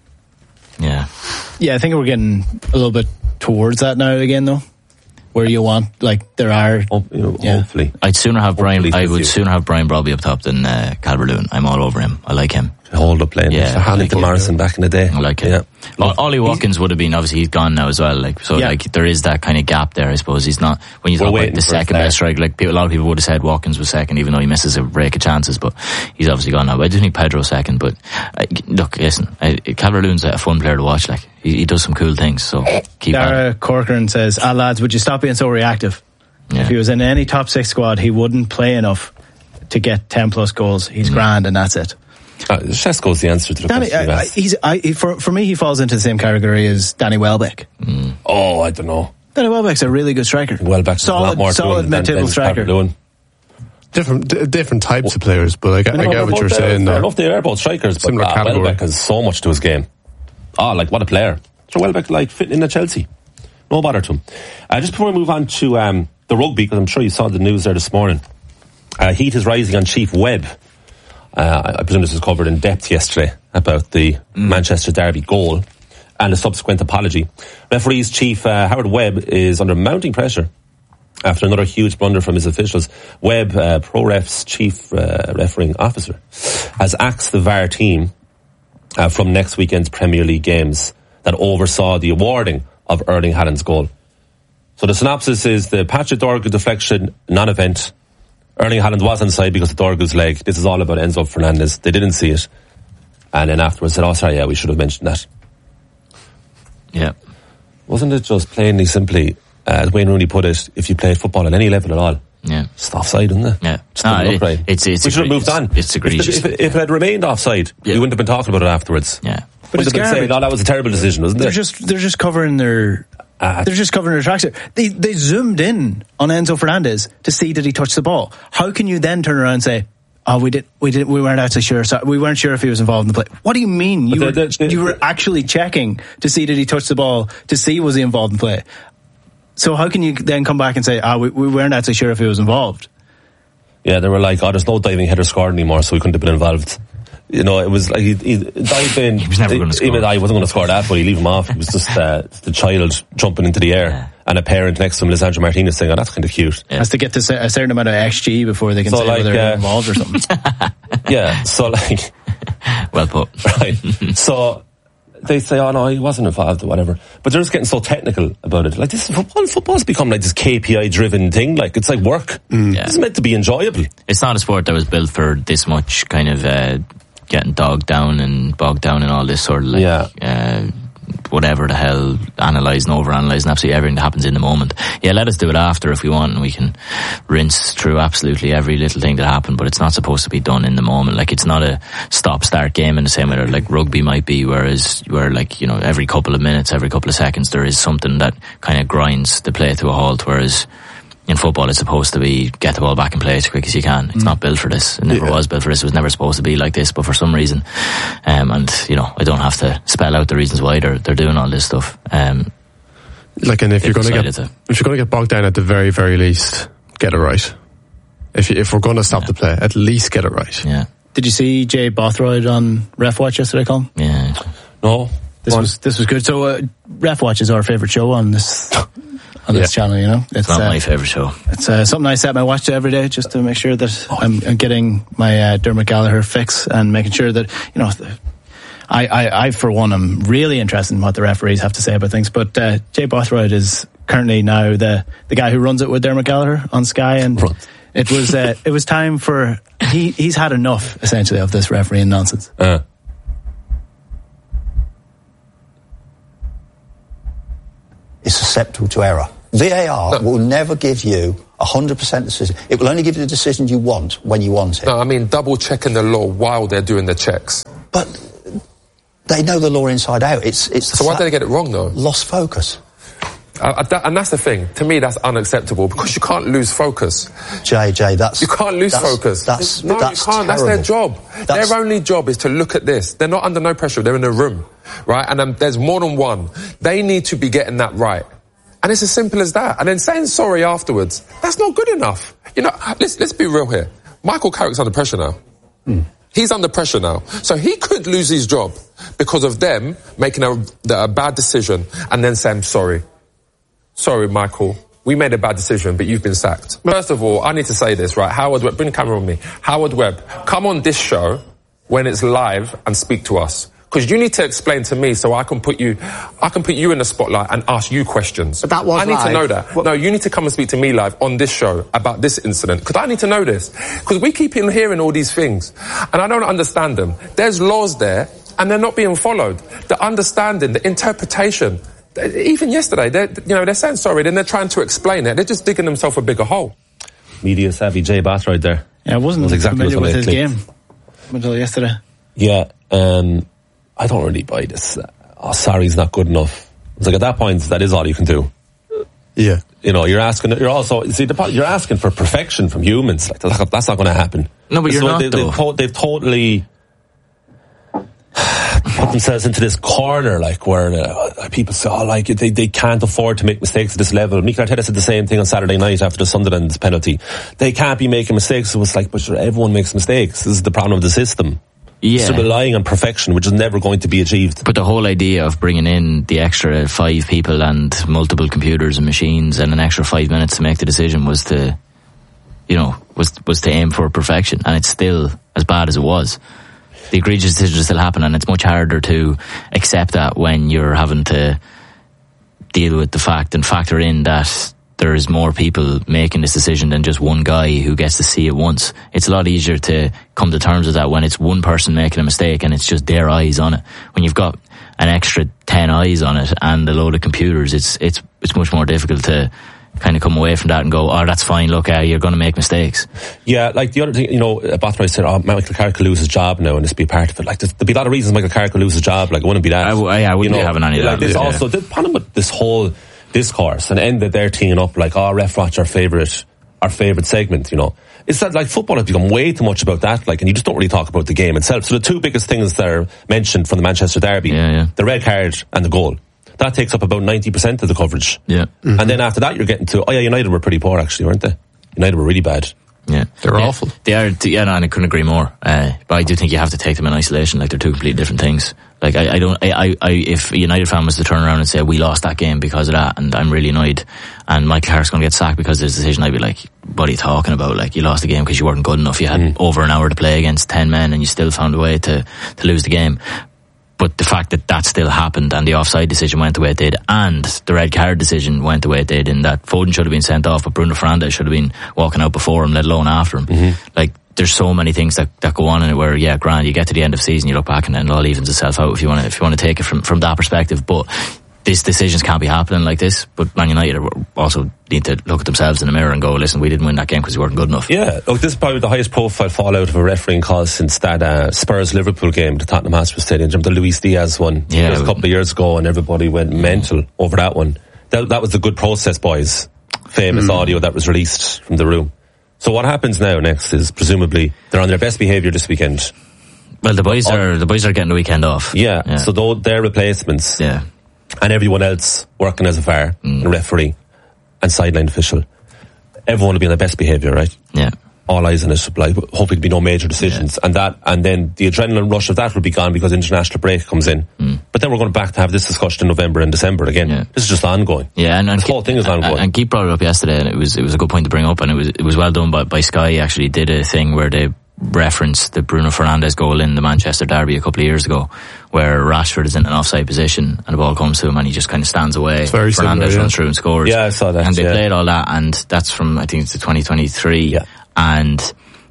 [SPEAKER 3] Yeah,
[SPEAKER 2] yeah. I think we're getting a little bit towards that now again, though. Where you want, like, there are.
[SPEAKER 1] Oh, you know, yeah. Hopefully,
[SPEAKER 3] I'd sooner have
[SPEAKER 1] hopefully
[SPEAKER 3] Brian. I would sooner have Brian Brobby up top than uh, Calvert-Lewin. I'm all over him. I like him.
[SPEAKER 1] Hold up playing.
[SPEAKER 3] Yeah,
[SPEAKER 1] Hannington like Morrison back in the day.
[SPEAKER 3] I like it. Yeah. Ollie Watkins would have been, obviously he's gone now as well. Like so, yeah. like there is that kind of gap there. I suppose he's not when you talk about the second best striker. Like people, a lot of people would have said Watkins was second, even though he misses a break of chances. But he's obviously gone now. But I do think Pedro's second. But uh, look, listen, uh, Calvert-Lewin's a fun player to watch. Like he, he does some cool things. So keep.
[SPEAKER 2] Dara Corcoran says, "Ah lads, would you stop being so reactive? Yeah. If he was in any top six squad, he wouldn't play enough to get ten plus goals. He's mm. grand, and that's it."
[SPEAKER 1] Uh, Šeško's the answer to the
[SPEAKER 2] Danny,
[SPEAKER 1] question.
[SPEAKER 2] Uh, he's, I, he, for, for me, he falls into the same category as Danny Welbeck.
[SPEAKER 1] Mm. Oh, I don't know.
[SPEAKER 2] Danny Welbeck's a really good striker.
[SPEAKER 1] Welbeck's solid, a lot more
[SPEAKER 2] solid mid-table striker.
[SPEAKER 4] Different, d- different types of players, but like, I,
[SPEAKER 1] no,
[SPEAKER 4] I get what you're saying.
[SPEAKER 1] I love they are both strikers, but uh, Welbeck has so much to his game. Ah, oh, like what a player! So Welbeck, like fitting in at Chelsea, no bother to him. Uh, just before we move on to um, the rugby, because I'm sure you saw the news there this morning. Uh, heat is rising on Chief Webb. Uh, I presume this was covered in depth yesterday about the mm. Manchester Derby goal and a subsequent apology. Referees Chief uh, Howard Webb is under mounting pressure after another huge blunder from his officials. Webb, uh, ProRef's chief uh, refereeing officer, has axed the V A R team uh, from next weekend's Premier League games that oversaw the awarding of Erling Haaland's goal. So the synopsis is the Patrick Dorgu deflection, non-event. Erling Haaland was onside because of Dorgu's leg. This is all about Enzo Fernandez. They didn't see it. And then afterwards said, oh, sorry, yeah, we should have mentioned that.
[SPEAKER 3] Yeah.
[SPEAKER 1] Wasn't it just plainly, simply, uh, as Wayne Rooney put it, if you played football at any level at all,
[SPEAKER 3] yeah,
[SPEAKER 1] it's offside, isn't it?
[SPEAKER 3] Yeah.
[SPEAKER 1] It's, no,
[SPEAKER 3] it,
[SPEAKER 1] right.
[SPEAKER 3] it's, it's
[SPEAKER 1] we should have moved on.
[SPEAKER 3] It's egregious.
[SPEAKER 1] If, if, if it had remained offside, yeah. we wouldn't have been talking about it afterwards.
[SPEAKER 3] Yeah.
[SPEAKER 1] But it's garbage. Saying, oh, that was a terrible decision, wasn't
[SPEAKER 2] they're
[SPEAKER 1] it?
[SPEAKER 2] Just, they're just covering their... Uh, they're just covering their tracks. They they zoomed in on Enzo Fernandez to see did he touch the ball. How can you then turn around and say, "Oh, we did, we did, we weren't actually sure. So we weren't sure if he was involved in the play." What do you mean? You were, the, the, the, you were actually checking to see did he touch the ball to see was he involved in the play. So how can you then come back and say, "Ah, oh, we, we weren't actually sure if he was involved"?
[SPEAKER 1] Yeah, they were like, "Oh, there's no diving header scored anymore, so he couldn't have been involved." You know, it was like he, he dived in.
[SPEAKER 3] He was never going to score.
[SPEAKER 1] Even I wasn't going to score that, but he leave him off. It was just uh, the child jumping into the air yeah. and a parent next to him, Lisandro Martinez, saying, "Oh, that's kind of cute."
[SPEAKER 2] Yeah. Has to get to a certain amount of X G before they can so say like, whether they're uh, involved or something.
[SPEAKER 1] Yeah, so like,
[SPEAKER 3] well put.
[SPEAKER 1] Right. So they say, "Oh no, he wasn't involved" or whatever. But they're just getting so technical about it. Like this football, football's become like this K P I driven thing. Like it's like work. Mm. Yeah. It's meant to be enjoyable.
[SPEAKER 3] It's not a sport that was built for this much kind of. Uh, getting dogged down and bogged down and all this sort of like
[SPEAKER 1] yeah.
[SPEAKER 3] uh, whatever the hell, analysing, over-analysing absolutely everything that happens in the moment. Yeah, let us do it after if we want, and we can rinse through absolutely every little thing that happened, but it's not supposed to be done in the moment. Like, it's not a stop-start game in the same way that like rugby might be, whereas where like, you know, every couple of minutes, every couple of seconds there is something that kind of grinds the play to a halt, whereas in football, it's supposed to be get the ball back and play as quick as you can. It's mm. not built for this. It never yeah. was built for this. It was never supposed to be like this. But for some reason, um, and you know, I don't have to spell out the reasons why they're they're doing all this stuff. Um,
[SPEAKER 4] like, and if you're going to get to, if you're going to get bogged down, at the very very least, get it right. If you, if we're going to stop yeah. the play, at least get it right.
[SPEAKER 3] Yeah.
[SPEAKER 2] Did you see Jay Bothroyd on Ref Watch yesterday, Colin?
[SPEAKER 3] Yeah.
[SPEAKER 1] No.
[SPEAKER 2] This was this was good. So, uh, Ref Watch is our favourite show on this. On this yeah. channel, you know,
[SPEAKER 3] it's not uh, my favourite show.
[SPEAKER 2] It's uh, something I set my watch to every day just to make sure that I'm, I'm getting my uh, Dermot Gallagher fix and making sure that, you know, the, I, I, I for one am really interested in what the referees have to say about things. But uh, Jay Bothroyd is currently now the the guy who runs it with Dermot Gallagher on Sky, and Run. it was uh, it was time for he he's had enough essentially of this refereeing nonsense.
[SPEAKER 1] Uh.
[SPEAKER 5] It's susceptible to error. V A R no. will never give you a hundred percent decision. It will only give you the decision you want when you want it.
[SPEAKER 6] No, I mean double checking the law while they're doing the checks.
[SPEAKER 5] But they know the law inside out. It's it's.
[SPEAKER 6] So why did they get it wrong though?
[SPEAKER 5] Lost focus.
[SPEAKER 6] Uh, that, and that's the thing. To me, that's unacceptable because you can't lose focus.
[SPEAKER 5] J J, that's
[SPEAKER 6] you can't lose
[SPEAKER 5] that's,
[SPEAKER 6] focus.
[SPEAKER 5] That's
[SPEAKER 6] no,
[SPEAKER 5] that's
[SPEAKER 6] you can't.
[SPEAKER 5] Terrible.
[SPEAKER 6] That's their job. That's, their only job is to look at this. They're not under no pressure. They're in a room, right? And um, there's more than one. They need to be getting that right. And it's as simple as that. And then saying sorry afterwards, that's not good enough. You know, let's let's be real here. Michael Carrick's under pressure now. Mm. He's under pressure now. So he could lose his job because of them making a, a bad decision and then saying sorry. Sorry, Michael. We made a bad decision, but you've been sacked. First of all, I need to say this, right? Howard Webb, bring the camera on me. Howard Webb, come on this show when it's live and speak to us. Because you need to explain to me so I can put you, I can put you in the spotlight and ask you questions.
[SPEAKER 5] But that was
[SPEAKER 6] I need
[SPEAKER 5] live.
[SPEAKER 6] to know that. What? No, you need to come and speak to me live on this show about this incident. Because I need to know this. Because we keep hearing all these things. And I don't understand them. There's laws there and they're not being followed. The understanding, the interpretation. Even yesterday, they're, you know, they're saying sorry, then they're trying to explain it. They're just digging themselves a bigger hole.
[SPEAKER 1] Media savvy Jay Bothroyd there.
[SPEAKER 2] Yeah, I wasn't
[SPEAKER 1] was exactly
[SPEAKER 2] familiar with his game until yesterday.
[SPEAKER 1] Yeah, um... I don't really buy this. Oh, sorry's not good enough. It's like at that point, that is all you can do.
[SPEAKER 4] Yeah.
[SPEAKER 1] You know, you're asking, you're also, see, you're asking for perfection from humans. Like, that's not going to happen.
[SPEAKER 3] No, but you're
[SPEAKER 1] so
[SPEAKER 3] not,
[SPEAKER 1] they,
[SPEAKER 3] though.
[SPEAKER 1] They've, to, they've totally put themselves into this corner, like, where uh, people say, oh, like, they, they can't afford to make mistakes at this level. Mikel Arteta said the same thing on Saturday night after the Sunderland penalty. They can't be making mistakes. It was like, but sure, everyone makes mistakes. This is the problem of the system.
[SPEAKER 3] Yeah.
[SPEAKER 1] So relying on perfection, which is never going to be achieved.
[SPEAKER 3] But the whole idea of bringing in the extra five people and multiple computers and machines and an extra five minutes to make the decision was to, you know, was was to aim for perfection. And it's still as bad as it was. The egregious decisions still happen, and it's much harder to accept that when you're having to deal with the fact and factor in that there's more people making this decision than just one guy who gets to see it once. It's a lot easier to come to terms with that when it's one person making a mistake and it's just their eyes on it. When you've got an extra ten eyes on it and a load of computers, it's it's it's much more difficult to kind of come away from that and go, oh, that's fine, look, uh, you're going to make mistakes.
[SPEAKER 1] Yeah, like the other thing, you know, Bothroyd said, oh, Michael Carrick could lose his job now and this be a part of it. Like, there'd be a lot of reasons Michael Carrick could lose his job, like, it wouldn't be that.
[SPEAKER 3] I, I, I wouldn't
[SPEAKER 1] you know,
[SPEAKER 3] be having any of
[SPEAKER 1] like
[SPEAKER 3] that.
[SPEAKER 1] This
[SPEAKER 3] yeah.
[SPEAKER 1] also, the problem with this whole discourse and end that they're teeing up like, oh, Ref Watch our favourite, our favourite segment, you know. It's that, like, football has become way too much about that, like, and you just don't really talk about the game itself. So the two biggest things that are mentioned from the Manchester derby,
[SPEAKER 3] yeah, yeah.
[SPEAKER 1] the red card and the goal. That takes up about ninety percent of the coverage.
[SPEAKER 3] Yeah.
[SPEAKER 1] Mm-hmm. And then after that, you're getting to, oh yeah, United were pretty poor actually, weren't they? United were really bad.
[SPEAKER 3] Yeah.
[SPEAKER 4] They were
[SPEAKER 3] yeah.
[SPEAKER 4] awful.
[SPEAKER 3] They are, yeah, no, and I couldn't agree more. Uh, but I do think you have to take them in isolation, like they're two completely different things. Like, I, I don't, I, I, if a United fan was to turn around and say, we lost that game because of that, and I'm really annoyed, and Michael Carrick's going to get sacked because of this decision, I'd be like, what are you talking about? Like, you lost the game because you weren't good enough. You had mm. over an hour to play against ten men and you still found a way to, to lose the game. But the fact that that still happened and the offside decision went the way it did and the red card decision went the way it did, in that Foden should have been sent off but Bruno Fernandes should have been walking out before him, let alone after him. Mm-hmm. Like, there's so many things that, that go on in it where, yeah, grand, you get to the end of the season, you look back and then it all evens itself out if you want to, if you want to take it from, from that perspective. But these decisions can't be happening like this. But Man United also need to look at themselves in the mirror and go, listen, we didn't win that game because we weren't good enough.
[SPEAKER 1] Yeah, look, this is probably the highest profile fallout of a refereeing call since that uh, Spurs-Liverpool game, the Tottenham Hotspur Stadium, the Luis Diaz one,
[SPEAKER 3] yeah,
[SPEAKER 1] a couple of years ago, and everybody went mental over that one. That, that was the Good Process Boys famous mm. audio that was released from the room. So what happens now next is presumably they're on their best behaviour this weekend.
[SPEAKER 3] Well, the boys are the boys are getting the weekend off.
[SPEAKER 1] Yeah,
[SPEAKER 3] yeah.
[SPEAKER 1] so though their replacements,
[SPEAKER 3] yeah, and
[SPEAKER 1] everyone else working as a V A R, mm. and referee, and sideline official, everyone will be on their best behaviour, right?
[SPEAKER 3] Yeah.
[SPEAKER 1] All eyes on it, like, hopefully there'll be no major decisions, yeah. and that, and then the adrenaline rush of that will be gone because international break comes in. Mm. But then we're going back to have this discussion in November and December again. Yeah. This is just ongoing.
[SPEAKER 3] Yeah, and, and
[SPEAKER 1] the whole thing is ongoing.
[SPEAKER 3] And, and Keith brought it up yesterday, and it was it was a good point to bring up, and it was it was well done by, by Sky. Actually, did a thing where they referenced the Bruno Fernandes goal in the Manchester derby a couple of years ago, where Rashford is in an offside position and the ball comes to him and he just kind of stands away.
[SPEAKER 4] Fernandes
[SPEAKER 3] similar, yeah. runs through and scores.
[SPEAKER 1] Yeah, I saw that.
[SPEAKER 3] And they
[SPEAKER 1] yeah.
[SPEAKER 3] played all that, and that's from I think it's the twenty twenty-three.
[SPEAKER 1] Yeah.
[SPEAKER 3] And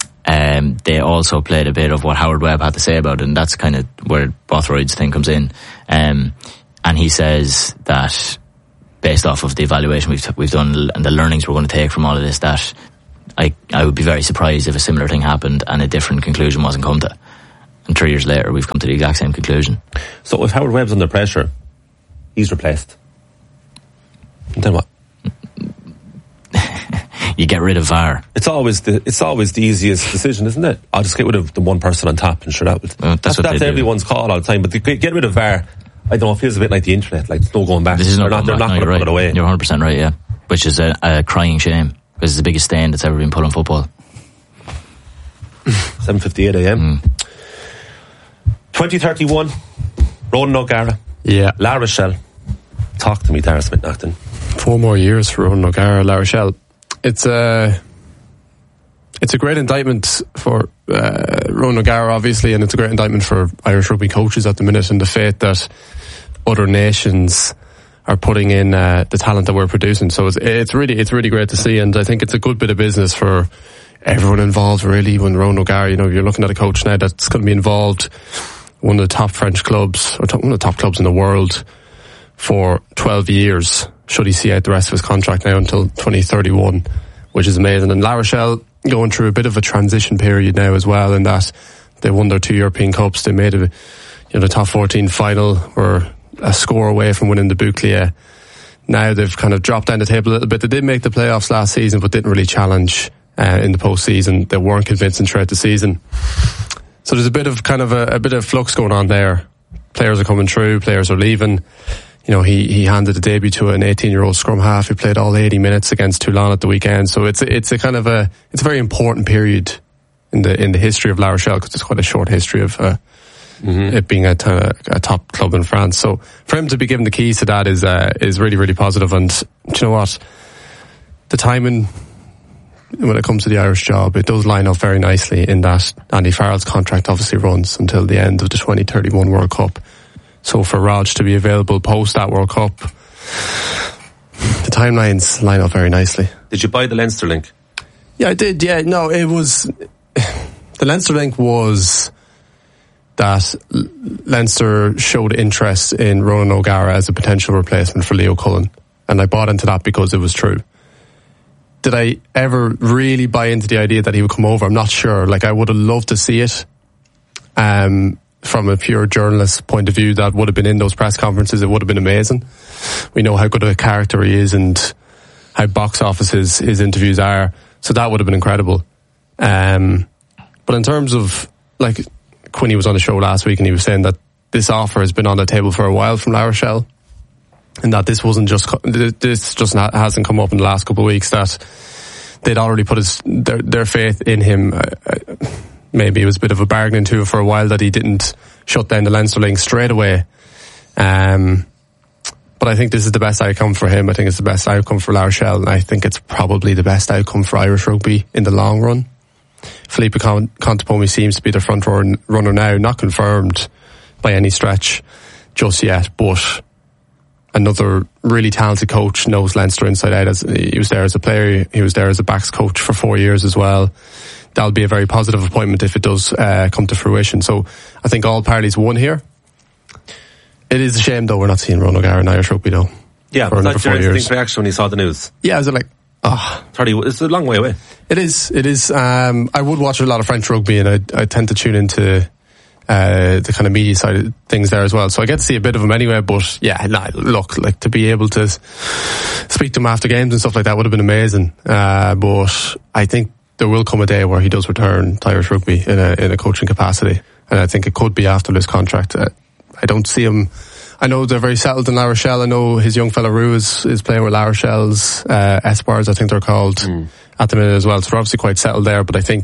[SPEAKER 3] Um, they also played a bit of what Howard Webb had to say about it, and that's kind of where Bothroyd's thing comes in. Um, and he says that based off of the evaluation we've, we've done and the learnings we're going to take from all of this, that I, I would be very surprised if a similar thing happened and a different conclusion wasn't come to. And three years later, we've come to the exact same conclusion.
[SPEAKER 1] So if Howard Webb's under pressure, he's replaced. And then what?
[SPEAKER 3] You get rid of V A R.
[SPEAKER 1] It's always the it's always the easiest decision, isn't it? I'll just get rid of the one person on top and sure that would.
[SPEAKER 3] Well, that's
[SPEAKER 1] that's, that's everyone's call all the time. But the, get rid of V A R, I don't know, it feels a bit like the internet. Like, there's no going back.
[SPEAKER 3] This is
[SPEAKER 1] they're
[SPEAKER 3] not,
[SPEAKER 1] not, they're not
[SPEAKER 3] no,
[SPEAKER 1] going to
[SPEAKER 3] right.
[SPEAKER 1] put it away.
[SPEAKER 3] You're one hundred percent right, yeah. Which is a, a crying shame, because it's the biggest stain that's ever been put on football.
[SPEAKER 1] seven fifty-eight a.m. Mm. twenty thirty-one, Ronan O'Gara.
[SPEAKER 4] Yeah.
[SPEAKER 1] La Rochelle. Talk to me, Dara Smith-Nachton.
[SPEAKER 4] Four more years for Ronan O'Gara, La Rochelle. It's a... It's a great indictment for uh, Ronan O'Gara, obviously, and it's a great indictment for Irish rugby coaches at the minute, and the faith that other nations are putting in uh, the talent that we're producing. So it's, it's really it's really great to see, and I think it's a good bit of business for everyone involved, really. When Ronan O'Gara, you know, you're looking at a coach now that's going to be involved, one of the top French clubs, or top, one of the top clubs in the world, for twelve years, should he see out the rest of his contract now until twenty thirty-one, which is amazing. And La Rochelle going through a bit of a transition period now as well, in that they won their two European Cups. They made a, you know, the top fourteen final, were a score away from winning the Bouclier. Now they've kind of dropped down the table a little bit. They did make the playoffs last season, but didn't really challenge uh, in the postseason. They weren't convincing throughout the season. So there's a bit of kind of a, a bit of flux going on there. Players are coming through, players are leaving. You know, he, he handed the debut to an eighteen-year-old scrum half who played all eighty minutes against Toulon at the weekend. So it's a, it's a kind of a it's a very important period in the in the history of La Rochelle, because it's quite a short history of uh, mm-hmm. it being a, a, a top club in France. So for him to be given the keys to that is uh, is really really positive. And do you know what, the timing when it comes to the Irish job, it does line up very nicely in that Andy Farrell's contract obviously runs until the end of the twenty thirty-one World Cup. So for Rog to be available post that World Cup, the timelines line up very nicely.
[SPEAKER 1] Did you buy the Leinster link?
[SPEAKER 4] Yeah, I did. Yeah, no, it was the Leinster link was that Leinster showed interest in Ronan O'Gara as a potential replacement for Leo Cullen, and I bought into that because it was true. Did I ever really buy into the idea that he would come over? I'm not sure. Like, I would have loved to see it. Um, from a pure journalist point of view, that would have been in those press conferences. It would have been amazing. We know how good of a character he is and how box office his, his interviews are. So that would have been incredible. Um, but in terms of, like, Quinny was on the show last week and he was saying that this offer has been on the table for a while from La Rochelle, and that this wasn't just, this just not, hasn't come up in the last couple of weeks, that they'd already put his, their, their faith in him. Uh, maybe it was a bit of a bargaining tool for a while that he didn't shut down the Leinster link straight away. Um, but I think this is the best outcome for him. I think it's the best outcome for La Rochelle, and I think it's probably the best outcome for Irish rugby in the long run. Felipe Contepomi seems to be the front runner now, not confirmed by any stretch just yet, but another really talented coach, knows Leinster inside out. As he was there as a player, he was there as a backs coach for four years as well. That'll be a very positive appointment if it does uh, come to fruition. So I think all parties won here. It is a shame though we're not seeing Ronan O'Gara in Irish rugby though.
[SPEAKER 1] Yeah, but that's your instinct reaction when you saw the news.
[SPEAKER 4] Yeah, I was like, oh.
[SPEAKER 1] thirty, it's a long way away.
[SPEAKER 4] It is, it is. Um, I would watch a lot of French rugby, and I, I tend to tune into uh, the kind of media side of things there as well. So I get to see a bit of them anyway, but yeah, nah, look, like to be able to speak to him after games and stuff like that would have been amazing. Uh, but I think there will come a day where he does return to Irish rugby in a, in a coaching capacity. And I think it could be after this contract. Uh, I don't see him. I know they're very settled in La Rochelle. I know his young fella Rue is, is playing with La Rochelle's, uh, Espoirs, I think they're called, mm. at the minute as well. So they're obviously quite settled there, but I think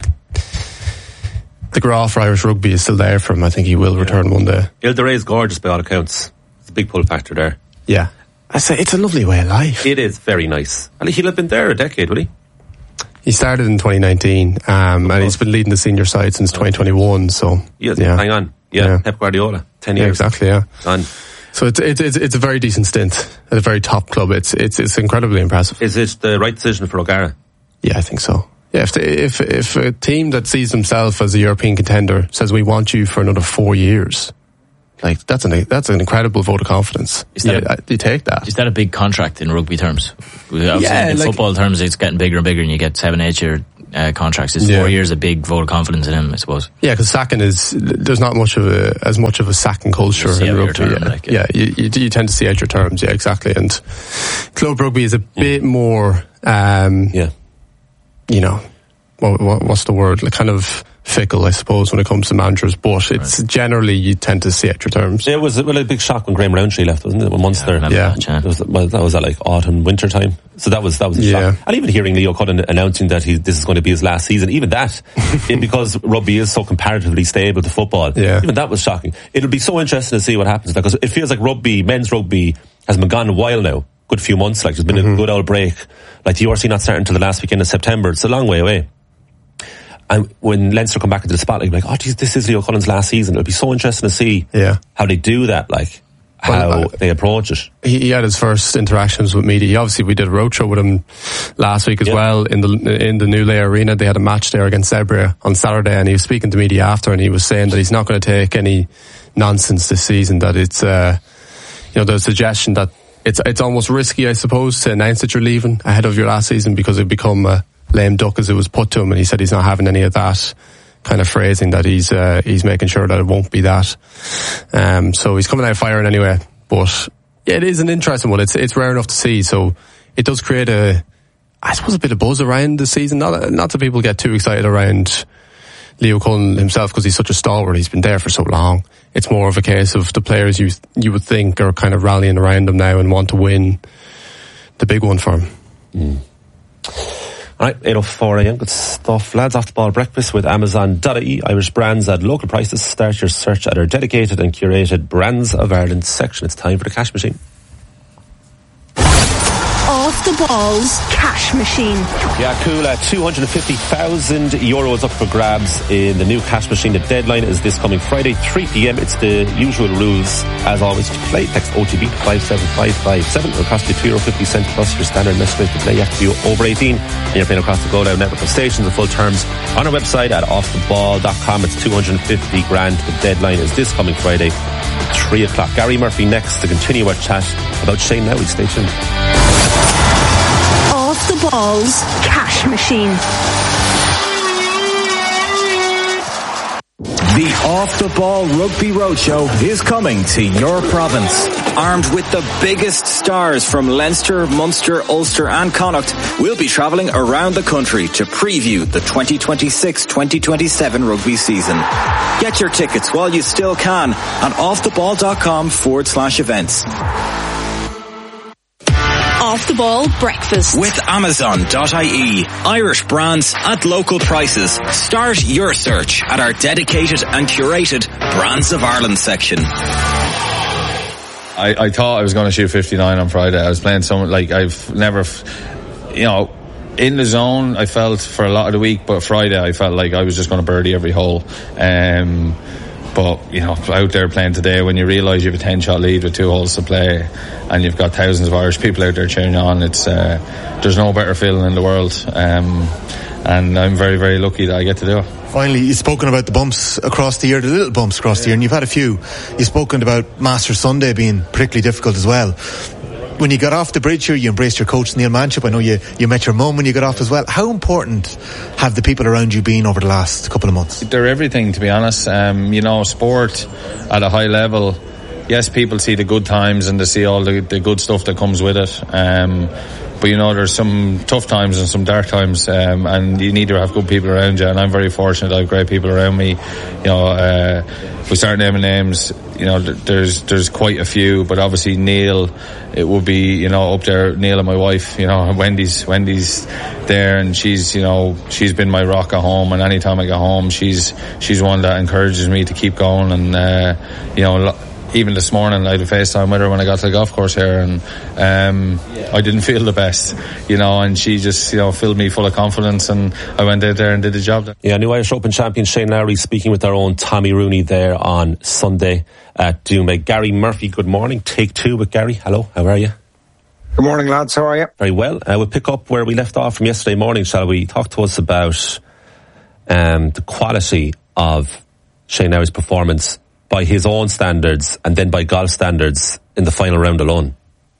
[SPEAKER 4] the graft for Irish rugby is still there for him. I think he will yeah. return one day.
[SPEAKER 1] Ile de Ré is gorgeous by all accounts. It's a big pull factor there.
[SPEAKER 4] Yeah. I say it's a lovely way of life.
[SPEAKER 1] It is very nice. And he'll have been there a decade, will he?
[SPEAKER 4] He started in twenty nineteen, um, and he's been leading the senior side since twenty twenty-one, so.
[SPEAKER 1] Yeah, yeah. hang on. Yeah, yeah, Pep Guardiola. Ten years.
[SPEAKER 4] Yeah, exactly, yeah.
[SPEAKER 1] Done.
[SPEAKER 4] So it's, it's, it's, it's a very decent stint at a very top club. It's, it's, it's incredibly impressive.
[SPEAKER 1] Is it the right decision for O'Gara?
[SPEAKER 4] Yeah, I think so. Yeah, if, the, if, if a team that sees themselves as a European contender says we want you for another four years, like that's an that's an incredible vote of confidence. Is that yeah, a, you take that.
[SPEAKER 3] Is that a big contract in rugby terms?
[SPEAKER 4] Yeah,
[SPEAKER 3] in
[SPEAKER 4] like,
[SPEAKER 3] football terms, it's getting bigger and bigger, and you get seven, eight year uh, contracts. Is yeah. four years a big vote of confidence in him? I suppose.
[SPEAKER 4] Yeah, because sacking is there's not much of a as much of a sacking culture in rugby. Term, yeah, like, yeah. yeah you, you you tend to see out your terms. Yeah, exactly. And club rugby is a bit mm. more. Um,
[SPEAKER 1] yeah,
[SPEAKER 4] you know, what, what what's the word? Like kind of fickle, I suppose, when it comes to managers, but it's right. generally you tend to see at your terms.
[SPEAKER 1] Yeah, it was well, a big shock when Graham Rowntree left, wasn't it? When Munster,
[SPEAKER 3] yeah,
[SPEAKER 4] yeah.
[SPEAKER 3] That, yeah.
[SPEAKER 1] It was, well, that was at like autumn, winter time. So that was that was a
[SPEAKER 4] yeah.
[SPEAKER 1] shock. And even hearing Leo Cullen announcing that he this is going to be his last season, even that, it, because rugby is so comparatively stable to football,
[SPEAKER 4] yeah.
[SPEAKER 1] even that was shocking. It'll be so interesting to see what happens because it feels like rugby, men's rugby, has been gone a while now, good few months. Like there's been mm-hmm. a good old break. Like the U R C not starting until the last weekend of September. It's a long way away. And when Leinster come back into the spotlight, like, oh, geez, this is Leo Cullen's last season. It'll be so interesting to see
[SPEAKER 4] yeah.
[SPEAKER 1] how they do that, like, how well, uh, they approach it.
[SPEAKER 4] He, he had his first interactions with media. He, obviously, we did a roadshow with him last week as yeah. well in the in the New Lay Arena. They had a match there against Zebra on Saturday, and he was speaking to media after, and he was saying that he's not going to take any nonsense this season. That it's, uh, you know, the suggestion that it's it's almost risky, I suppose, to announce that you're leaving ahead of your last season because it'd become a lame duck, as it was put to him, and he said he's not having any of that kind of phrasing, that he's uh, he's making sure that it won't be that. Um, so he's coming out firing anyway. But yeah, it is an interesting one. It's it's rare enough to see, so it does create a, I suppose, a bit of buzz around the season. Not not that people get too excited around Leo Cullen himself because he's such a stalwart. He's been there for so long. It's more of a case of the players you you would think are kind of rallying around him now and want to win the big one for him.
[SPEAKER 1] Mm. Alright, eight oh four a.m. Good stuff. Lads, off the ball breakfast with Amazon dot I E. Irish brands at local prices. Start your search at our dedicated and curated Brands of Ireland section. It's time for the cash machine.
[SPEAKER 7] Off Off the Ball's cash machine.
[SPEAKER 1] Yeah, cool. Uh, two hundred fifty thousand euros up for grabs in the new cash machine. The deadline is this coming Friday, three p.m. It's the usual rules. As always, to play, text O T B five seven five five seven. It'll cost you two euro fifty plus your standard message to play. You have to be over eighteen and you're playing across the Go Loud network of stations. The full terms on our website at off the ball dot com. It's two hundred fifty grand. The deadline is this coming Friday, three o'clock. Gary Murphy next to continue our chat about Shane Lowry. Stay tuned.
[SPEAKER 7] Off the Ball's cash machine.
[SPEAKER 8] The Off the Ball Rugby Roadshow is coming to your province. Armed with the biggest stars from Leinster, Munster, Ulster and Connacht, we'll be travelling around the country to preview the twenty twenty-six twenty twenty-seven rugby season. Get your tickets while you still can at offtheball.com forward slash events.
[SPEAKER 7] Off the Ball breakfast
[SPEAKER 8] with Amazon dot I E. Irish brands at local prices. Start your search at our dedicated and curated Brands of Ireland section.
[SPEAKER 9] I, I thought I was going to shoot fifty-nine on Friday. I was playing something like I've never, you know, in the zone I felt for a lot of the week, but Friday I felt like I was just going to birdie every hole. Um, But, you know, out there playing today, when you realise you have a ten shot lead with two holes to play and you've got thousands of Irish people out there cheering on, it's uh, there's no better feeling in the world. Um, and I'm very, very lucky that I get to do it.
[SPEAKER 10] Finally, you've spoken about the bumps across the year, the little bumps across the year, and you've had a few. You've spoken about Masters Sunday being particularly difficult as well. When you got off the bridge here, you embraced your coach Neil Manship. I know you, you met your mum when you got off as well. How important have the people around you been over the last couple of months?
[SPEAKER 9] They're everything, to be honest. Um, you know, sport at a high level, yes, people see the good times and they see all the, the good stuff that comes with it. Um, but you know, there's some tough times and some dark times, um, and you need to have good people around you. And I'm very fortunate I have great people around me. You know, uh, if we start naming names, you know, there's there's quite a few, but obviously Neil, it would be, you know, up there. Neil and my wife, you know, Wendy's Wendy's there, and she's, you know, she's been my rock at home. And anytime I go home, she's she's one that encourages me to keep going. And uh, you know, even this morning I had a FaceTime with her when I got to the golf course here, and um, I didn't feel the best, you know, and she just, you know, filled me full of confidence, and I went out there and did the job there.
[SPEAKER 1] Yeah, new Irish Open champion Shane Lowry speaking with our own Tommy Rooney there on Sunday at Doombe. Gary Murphy, good morning. Take two with Gary. Hello, how are you?
[SPEAKER 11] Good morning, lads. How are you?
[SPEAKER 1] Very well. Uh, we'll pick up where we left off from yesterday morning, shall we? Talk to us about um, the quality of Shane Lowry's performance by his own standards and then by golf standards in the final round alone.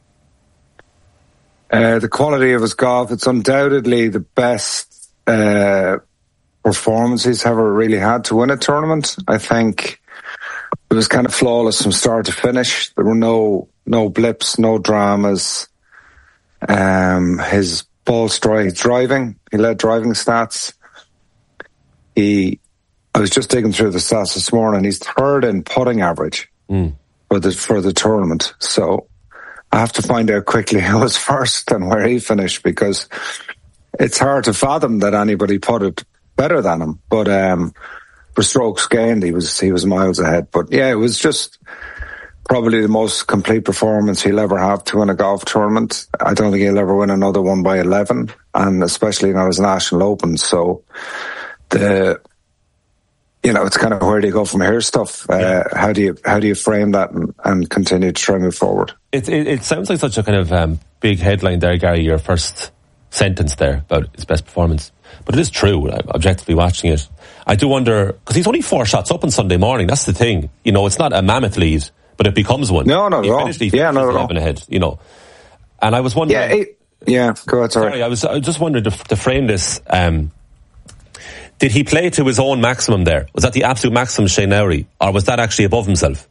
[SPEAKER 11] Uh, the quality of his golf, it's undoubtedly the best uh, performance he's ever really had to win a tournament. I think it was kind of flawless from start to finish. There were no no blips, no dramas. Um, his ball strike, driving, he led driving stats. He, I was just digging through the stats this morning. He's third in putting average mm. for the for the tournament. So I have to find out quickly who was first and where he finished, because it's hard to fathom that anybody putted better than him. But um, for strokes gained, he was he was miles ahead. But yeah, it was just probably the most complete performance he'll ever have to win a golf tournament. I don't think he'll ever win another one by eleven, and especially now his National Open. So the you know, it's kind of where do you go from here stuff. Uh, yeah. How do you how do you frame that and, and continue to try and move forward?
[SPEAKER 1] It, it it sounds like such a kind of um, big headline there, Gary. Your first sentence there about his best performance, but it is true. Objectively watching it, I do wonder, because he's only four shots up on Sunday morning. That's the thing. You know, it's not a mammoth lead, but it becomes one.
[SPEAKER 11] No, no, no. Yeah, no, no.
[SPEAKER 1] ahead. You know, and I was wondering.
[SPEAKER 11] Yeah, it, yeah. Go ahead. Sorry.
[SPEAKER 1] sorry, I was I just wondering to, to frame this. Um, Did he play to his own maximum there? Was that the absolute maximum, Shane Lowry? Or was that actually above himself?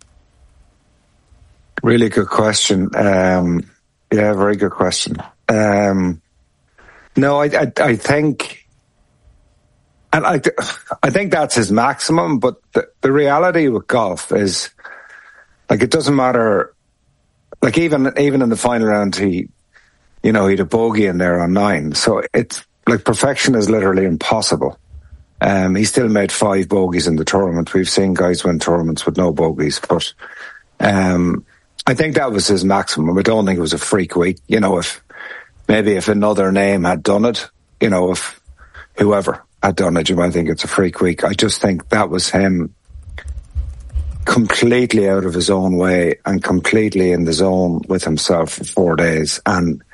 [SPEAKER 11] Really good question. Um, yeah, very good question. Um, no, I, I, I think, and I, I think that's his maximum, but the, the reality with golf is, like, it doesn't matter, like, even, even in the final round, he, you know, he had a bogey in there on nine. So it's, like, perfection is literally impossible. Um, he still made five bogeys in the tournament. We've seen guys win tournaments with no bogeys, but um, I think that was his maximum. I don't think it was a freak week. You know, if maybe if another name had done it, you know, if whoever had done it, you might think it's a freak week. I just think that was him completely out of his own way and completely in the zone with himself for four days. And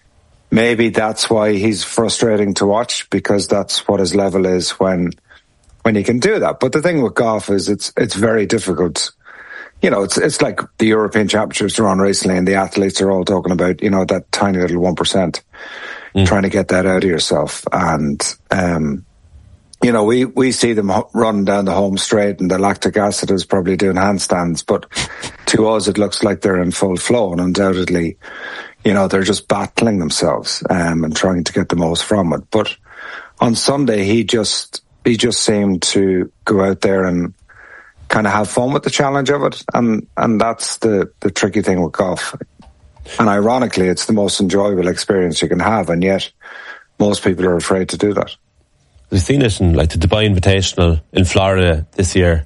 [SPEAKER 11] maybe that's why he's frustrating to watch, because that's what his level is when when he can do that. But the thing with golf is it's it's very difficult. You know, it's it's like the European Championships are on recently, and the athletes are all talking about, you know, that tiny little one percent, mm. trying to get that out of yourself. And um you know, we, we see them run down the home straight and the lactic acid is probably doing handstands, but to us it looks like they're in full flow, and undoubtedly, you know, they're just battling themselves um, and trying to get the most from it. But on Sunday, he just he just seemed to go out there and kind of have fun with the challenge of it, and, and that's the, the tricky thing with golf. And ironically, it's the most enjoyable experience you can have, and yet most people are afraid to do that.
[SPEAKER 1] We've seen it in like the Dubai Invitational in Florida this year.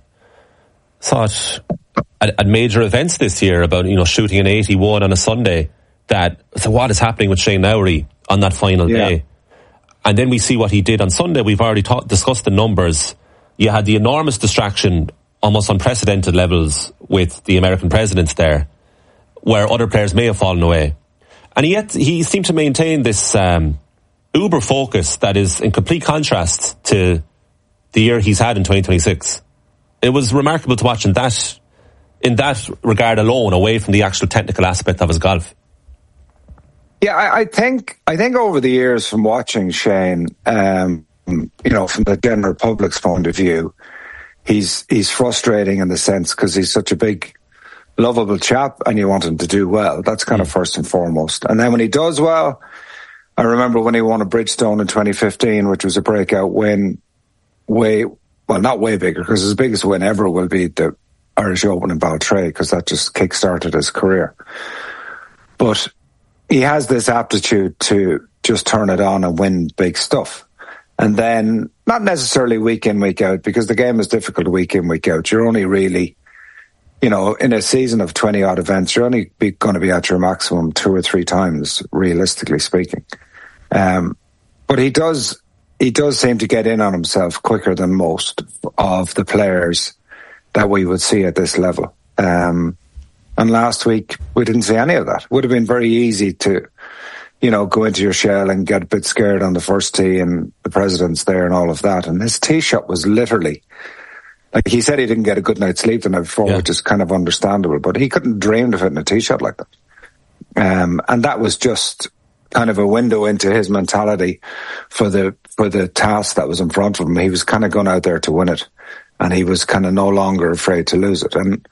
[SPEAKER 1] Saw it at, at major events this year about, you know, shooting an eighty-one on a Sunday. That, so what is happening with Shane Lowry on that final yeah. day? And then we see what he did on Sunday. We've already talk, discussed the numbers. You had the enormous distraction, almost unprecedented levels, with the American presidents there, where other players may have fallen away. And yet he seemed to maintain this um, uber focus that is in complete contrast to the year he's had in twenty twenty-six. It was remarkable to watch in that, in that regard alone, away from the actual technical aspect of his golf.
[SPEAKER 11] Yeah, I, I think I think over the years from watching Shane, um, you know, from the general public's point of view, he's he's frustrating in the sense because he's such a big, lovable chap, and you want him to do well. That's kind mm. of first and foremost. And then when he does well, I remember when he won a Bridgestone in twenty fifteen, which was a breakout win, way, well, not way bigger, because his biggest win ever will be the Irish Open in Baltray, because that just kick-started his career. But he has this aptitude to just turn it on and win big stuff. And then, not necessarily week in, week out, because the game is difficult week in, week out. You're only really, you know, in a season of twenty odd events, you're only be, going to be at your maximum two or three times, realistically speaking. Um, but he does, he does seem to get in on himself quicker than most of the players that we would see at this level. Um, and last week we didn't see any of that. It would have been very easy to, you know, go into your shell and get a bit scared on the first tee and the president's there and all of that. And his tee shot was literally, like, he said he didn't get a good night's sleep the night before, yeah. which is kind of understandable, but he couldn't dream of hitting a tee shot like that. Um, and that was just kind of a window into his mentality for the, for the task that was in front of him. He was kind of going out there to win it, and he was kind of no longer afraid to lose it. And